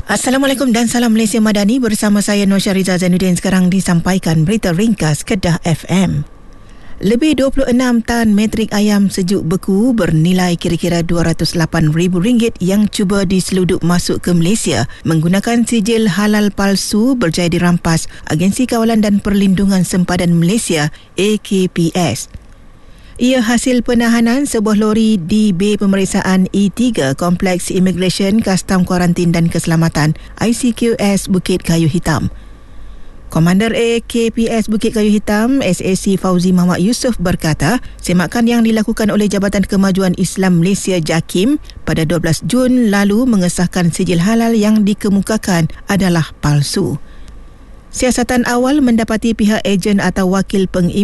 Assalamualaikum dan salam Malaysia Madani, bersama saya Nur Syariza Zainuddin. Sekarang disampaikan berita ringkas Kedah FM. Lebih 26 tan metrik ayam sejuk beku bernilai kira-kira RM208,000 yang cuba diseluduk masuk ke Malaysia menggunakan sijil halal palsu berjaya dirampas Agensi Kawalan dan Perlindungan Sempadan Malaysia AKPS. Ia hasil penahanan sebuah lori di Bay Pemeriksaan E3 Kompleks Imigresen, Kastam Kuarantin dan Keselamatan ICQS Bukit Kayu Hitam. Komander AKPS Bukit Kayu Hitam SAC Fauzi Muhammad Yusof berkata, semakan yang dilakukan oleh Jabatan Kemajuan Islam Malaysia JAKIM pada 12 Jun lalu mengesahkan sijil halal yang dikemukakan adalah palsu. Siasatan awal mendapati pihak ejen atau wakil